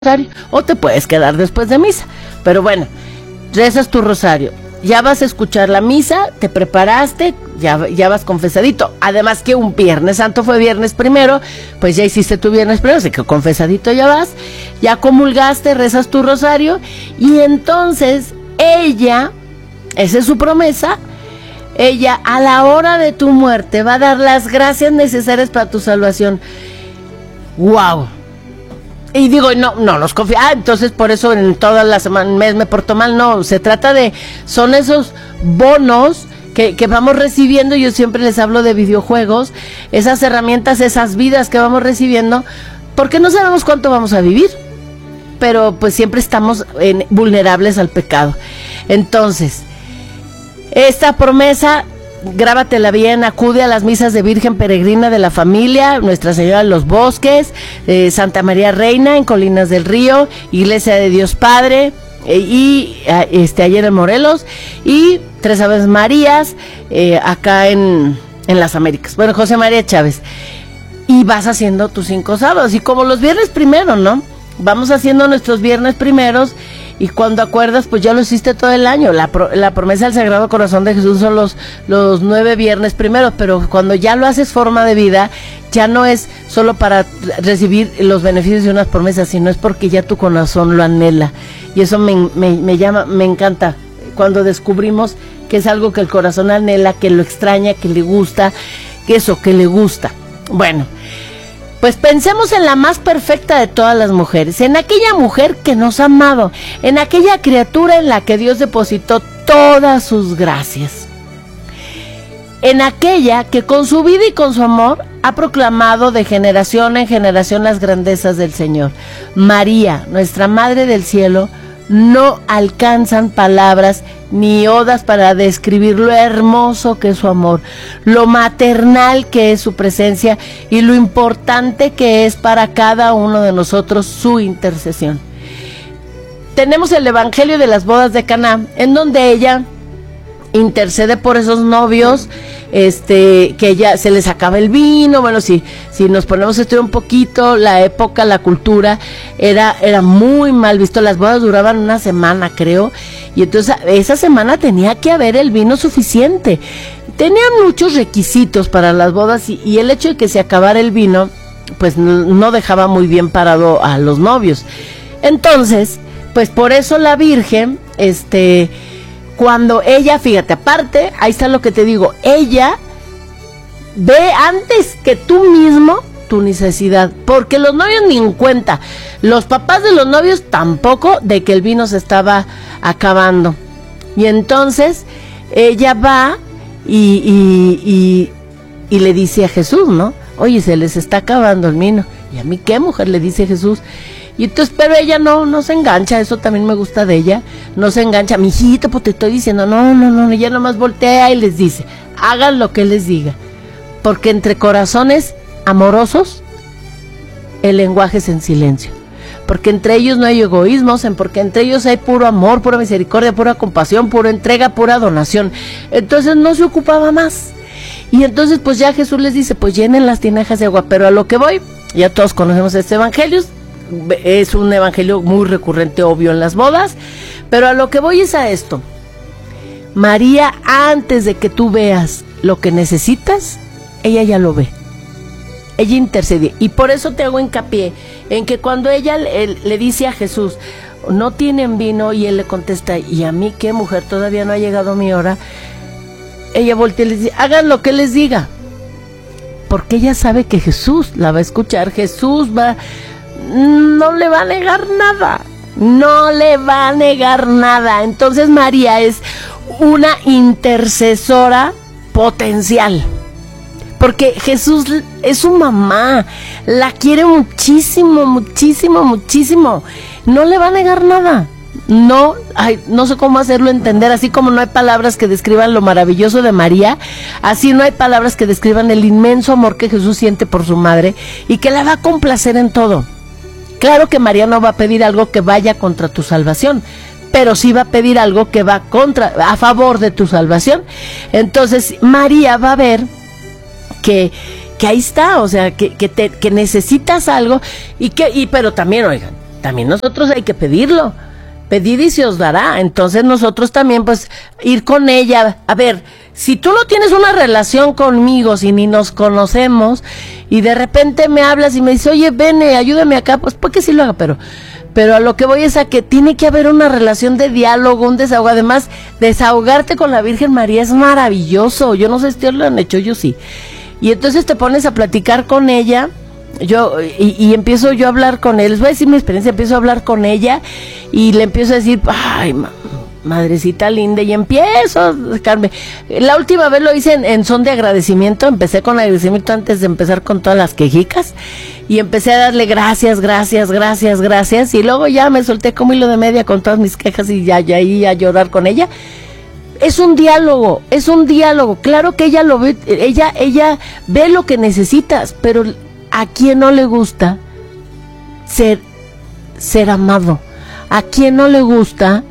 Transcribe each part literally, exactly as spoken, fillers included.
rosario, o te puedes quedar después de misa, pero bueno, rezas tu rosario, ya vas a escuchar la misa, te preparaste, ya, ya vas confesadito, además que un Viernes Santo fue viernes primero, pues ya hiciste tu viernes primero, así que confesadito ya vas, ya comulgaste, rezas tu rosario, y entonces ella, esa es su promesa, ella a la hora de tu muerte va a dar las gracias necesarias para tu salvación. ¡Wow! Y digo, no, no nos confía, ah, entonces por eso en toda la semana, mes me porto mal, no, se trata de, son esos bonos que, que vamos recibiendo, yo siempre les hablo de videojuegos, esas herramientas, esas vidas que vamos recibiendo, porque no sabemos cuánto vamos a vivir, pero pues siempre estamos en, vulnerables al pecado. Entonces, esta promesa, grábatela bien, acude a las misas de Virgen Peregrina de la Familia, Nuestra Señora de los Bosques, eh, Santa María Reina en Colinas del Río, Iglesia de Dios Padre, eh, y este ayer en Morelos, y Tres Aves Marías, eh, acá en, en las Américas, bueno, José María Chávez, y vas haciendo tus cinco sábados, y como los viernes primero, ¿no? Vamos haciendo nuestros viernes primeros, y cuando acuerdas, pues ya lo hiciste todo el año. La, pro, la promesa del Sagrado Corazón de Jesús son los, los nueve viernes primeros, pero cuando ya lo haces forma de vida, ya no es solo para recibir los beneficios de unas promesas, sino es porque ya tu corazón lo anhela. Y eso me, me, me llama, me encanta, cuando descubrimos que es algo que el corazón anhela, que lo extraña, que le gusta, que eso, que le gusta. Bueno, pues pensemos en la más perfecta de todas las mujeres, en aquella mujer que nos ha amado, en aquella criatura en la que Dios depositó todas sus gracias, en aquella que con su vida y con su amor ha proclamado de generación en generación las grandezas del Señor. María, nuestra Madre del Cielo, no alcanzan palabras ni odas para describir lo hermoso que es su amor, lo maternal que es su presencia y lo importante que es para cada uno de nosotros su intercesión. Tenemos el Evangelio de las bodas de Caná, en donde ella intercede por esos novios, este, que ya se les acaba el vino. Bueno, si, si nos ponemos a estudiar un poquito la época, la cultura, era, era muy mal visto, las bodas duraban una semana, creo, y entonces esa semana tenía que haber el vino suficiente, tenían muchos requisitos para las bodas, y, y el hecho de que se acabara el vino, pues no, no dejaba muy bien parado a los novios. Entonces, pues por eso la Virgen, este, cuando ella, fíjate, aparte, ahí está lo que te digo, ella ve antes que tú mismo tu necesidad, porque los novios ni en cuenta, los papás de los novios tampoco, de que el vino se estaba acabando. Y entonces ella va y, y, y, y le dice a Jesús, ¿no? Oye, se les está acabando el vino. ¿Y a mí qué, mujer? Le dice Jesús. Y entonces, pero ella no, no se engancha, eso también me gusta de ella, no se engancha, mijito, pues te estoy diciendo, no, no, no, ella nomás voltea y les dice, hagan lo que les diga, porque entre corazones amorosos, el lenguaje es en silencio, porque entre ellos no hay egoísmos, porque entre ellos hay puro amor, pura misericordia, pura compasión, pura entrega, pura donación. Entonces no se ocupaba más, y entonces pues ya Jesús les dice, pues llenen las tinajas de agua, pero a lo que voy, ya todos conocemos este evangelio, es un evangelio muy recurrente, obvio, en las bodas, pero a lo que voy es a esto. María, antes de que tú veas lo que necesitas, ella ya lo ve, ella intercede, y por eso te hago hincapié en que cuando ella le, le dice a Jesús, no tienen vino, y él le contesta, ¿y a mí qué, mujer? Todavía no ha llegado mi hora. Ella voltea y le dice, hagan lo que les diga, porque ella sabe que Jesús la va a escuchar, Jesús va, no le va a negar nada, no le va a negar nada. Entonces María es una intercesora potencial, porque Jesús es su mamá, la quiere muchísimo, muchísimo, muchísimo, no le va a negar nada. No, ay, no sé cómo hacerlo entender, así como no hay palabras que describan lo maravilloso de María, así no hay palabras que describan el inmenso amor que Jesús siente por su madre y que la va a complacer en todo. Claro que María no va a pedir algo que vaya contra tu salvación, pero sí va a pedir algo que va contra, a favor de tu salvación. Entonces María va a ver que, que ahí está, o sea, que, que, te, que necesitas algo, y que, y pero también, oigan, también nosotros hay que pedirlo. Pedir y se os dará. Entonces nosotros también, pues, ir con ella. A ver, si tú no tienes una relación conmigo, si ni nos conocemos, y de repente me hablas y me dices, oye, ven, ayúdame acá, pues, ¿por qué sí lo haga? Pero, pero a lo que voy es a que tiene que haber una relación de diálogo, un desahogo. Además, desahogarte con la Virgen María es maravilloso. Yo no sé si ustedes lo han hecho, yo sí. Y entonces te pones a platicar con ella. Yo y, y empiezo yo a hablar con él, les voy a decir mi experiencia, empiezo a hablar con ella y le empiezo a decir, ay, ma, madrecita linda, y empiezo a sacarme. La última vez lo hice en, en son de agradecimiento, empecé con agradecimiento antes de empezar con todas las quejicas, y empecé a darle gracias, gracias, gracias, gracias, y luego ya me solté como hilo de media con todas mis quejas y ya, ya ahí a llorar con ella. Es un diálogo, es un diálogo, claro que ella lo ve, ella, ella ve lo que necesitas, pero ¿a quién no le gusta ser, ser amado? ¿A quién no le gusta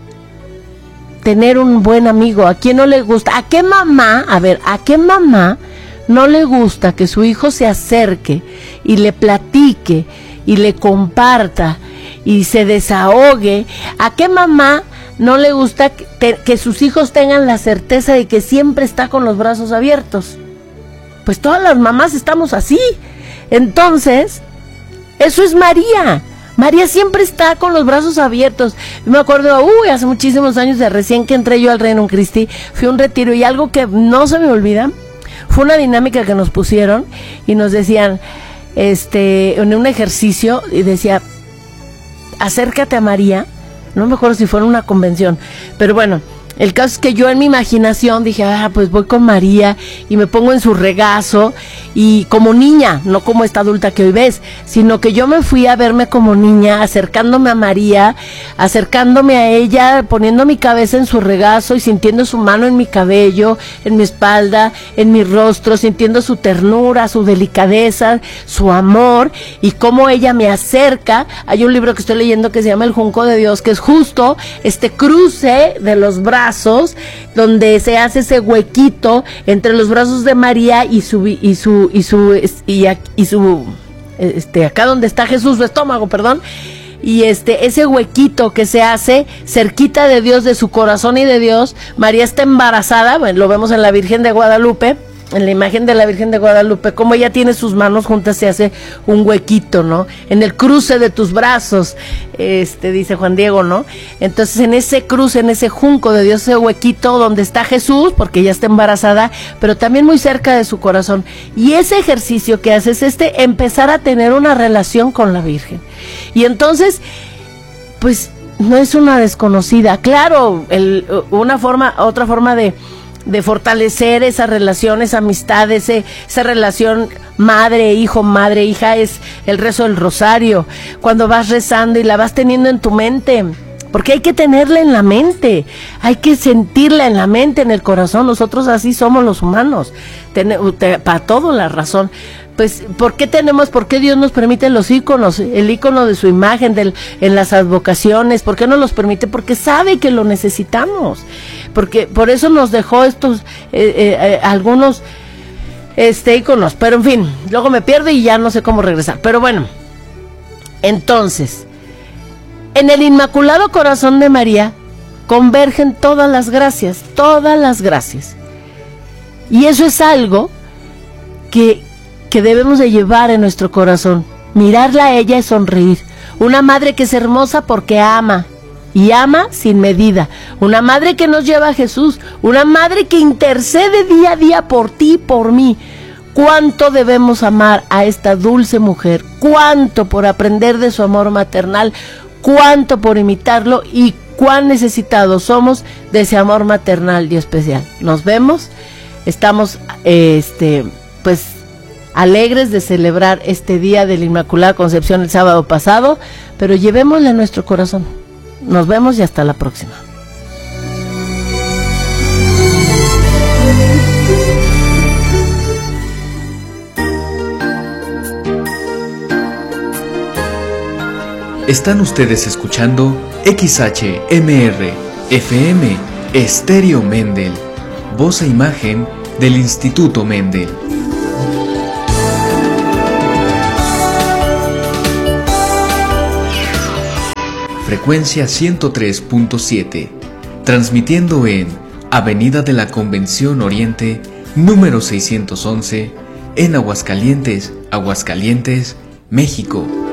tener un buen amigo? ¿A quién no le gusta? ¿A qué mamá, a ver, a qué mamá no le gusta que su hijo se acerque y le platique y le comparta y se desahogue? ¿A qué mamá no le gusta que, te, que sus hijos tengan la certeza de que siempre está con los brazos abiertos? Pues todas las mamás estamos así. Entonces, eso es María. María siempre está con los brazos abiertos. Me acuerdo, uy, hace muchísimos años, de recién que entré yo al Reino Christi, fui a un retiro y algo que no se me olvida, fue una dinámica que nos pusieron y nos decían, este, en un ejercicio, y decía, acércate a María. No me acuerdo si fue en una convención, pero bueno, el caso es que yo en mi imaginación dije, ah, pues voy con María y me pongo en su regazo, y como niña, no como esta adulta que hoy ves, sino que yo me fui a verme como niña, acercándome a María, acercándome a ella, poniendo mi cabeza en su regazo y sintiendo su mano en mi cabello, en mi espalda, en mi rostro, sintiendo su ternura, su delicadeza, su amor, y cómo ella me acerca. Hay un libro que estoy leyendo que se llama El Junco de Dios, que es justo este cruce de los brazos, donde se hace ese huequito entre los brazos de María y su y su y su y, y su este acá donde está Jesús, su estómago, perdón, y este ese huequito que se hace cerquita de Dios, de su corazón y de Dios. María está embarazada, bueno, lo vemos en la Virgen de Guadalupe, en la imagen de la Virgen de Guadalupe, como ella tiene sus manos juntas, se hace un huequito, ¿no? En el cruce de tus brazos, este, dice Juan Diego, ¿no? Entonces, en ese cruce, en ese junco de Dios, ese huequito donde está Jesús, porque ella está embarazada, pero también muy cerca de su corazón. Y ese ejercicio que hace es este, empezar a tener una relación con la Virgen. Y entonces, pues, no es una desconocida. Claro, el, una forma, otra forma de de fortalecer esa relación, esa amistad, ese, esa relación madre-hijo, madre-hija, es el rezo del rosario. Cuando vas rezando y la vas teniendo en tu mente, porque hay que tenerla en la mente, hay que sentirla en la mente, en el corazón. Nosotros así somos los humanos, Ten, te, para todo la razón. Pues, ¿por qué tenemos, por qué Dios nos permite los íconos, el ícono de su imagen del, en las advocaciones? ¿Por qué no los permite? Porque sabe que lo necesitamos, porque por eso nos dejó estos, eh, eh, algunos, este, íconos, pero en fin, luego me pierdo y ya no sé cómo regresar, pero bueno, entonces, en el Inmaculado Corazón de María, convergen todas las gracias, todas las gracias, y eso es algo que, que debemos de llevar en nuestro corazón. Mirarla a ella es sonreír. Una madre que es hermosa porque ama, y ama sin medida. Una madre que nos lleva a Jesús, una madre que intercede día a día por ti y por mí. Cuánto debemos amar a esta dulce mujer, cuánto por aprender de su amor maternal, cuánto por imitarlo, y cuán necesitados somos de ese amor maternal y especial. Nos vemos, estamos, este, pues, alegres de celebrar este día de la Inmaculada Concepción el sábado pasado, pero llevémosle a nuestro corazón. Nos vemos y hasta la próxima. Están ustedes escuchando X H M R F M Estéreo Mendel, voz e imagen del Instituto Mendel. frecuencia ciento tres punto siete, transmitiendo en Avenida de la Convención Oriente, número seiscientos once, en Aguascalientes, Aguascalientes, México.